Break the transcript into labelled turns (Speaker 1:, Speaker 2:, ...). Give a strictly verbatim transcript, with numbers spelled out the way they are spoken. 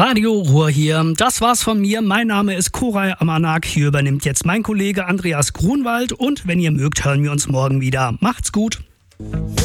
Speaker 1: Radio Ruhr hier. Das war's von mir. Mein Name ist Koray Amanak. Hier übernimmt jetzt mein Kollege Andreas Grunwald. Und wenn ihr mögt, hören wir uns morgen wieder. Macht's gut.